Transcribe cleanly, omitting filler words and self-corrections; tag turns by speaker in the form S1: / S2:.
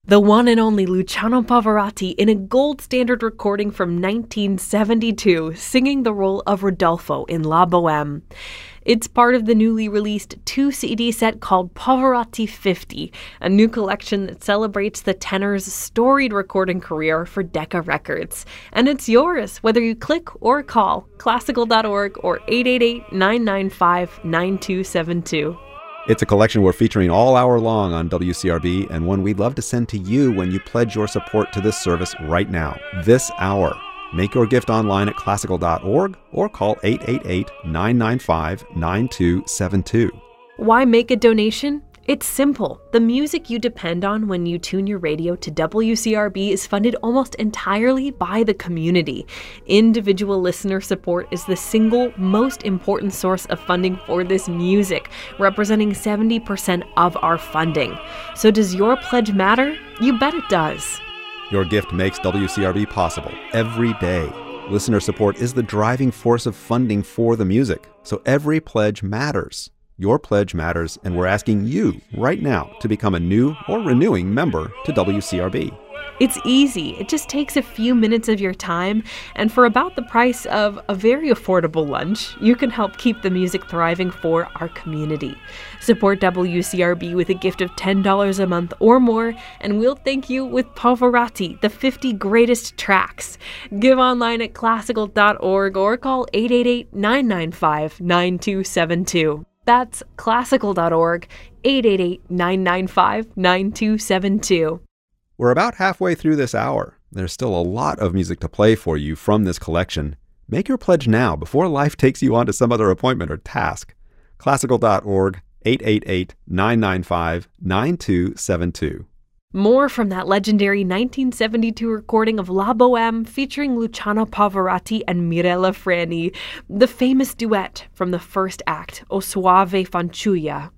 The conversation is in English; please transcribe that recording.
S1: The one and only Luciano Pavarotti in a gold standard recording from 1972, singing the role of Rodolfo in La Boheme. It's part of the newly released 2-CD set called Pavarotti 50, a new collection that celebrates the tenor's storied recording career for Decca Records. And it's yours, whether you click or call classical.org or 888-995-9272.
S2: It's a collection we're featuring all hour long on WCRB, and one we'd love to send to you when you pledge your support to this service right now, this hour. Make your gift online at classical.org or call 888-995-9272.
S1: Why make a donation? It's simple. The music you depend on when you tune your radio to WCRB is funded almost entirely by the community. Individual listener support is the single most important source of funding for this music, representing 70% of our funding. So does your pledge matter? You bet it does.
S2: Your gift makes WCRB possible every day. Listener support is the driving force of funding for the music, so every pledge matters. Your pledge matters, and we're asking you right now to become a new or renewing member to WCRB.
S1: It's easy. It just takes a few minutes of your time, and for about the price of a very affordable lunch, you can help keep the music thriving for our community. Support WCRB with a gift of $10 a month or more, and we'll thank you with Pavarotti, the 50 greatest tracks. Give online at classical.org or call 888-995-9272. That's classical.org, 888-995-9272.
S2: We're about halfway through this hour. There's still a lot of music to play for you from this collection. Make your pledge now before life takes you on to some other appointment or task. Classical.org, 888-995-9272.
S1: More from that legendary 1972 recording of La Boheme featuring Luciano Pavarotti and Mirella Freni, the famous duet from the first act, O Soave Fanciulla.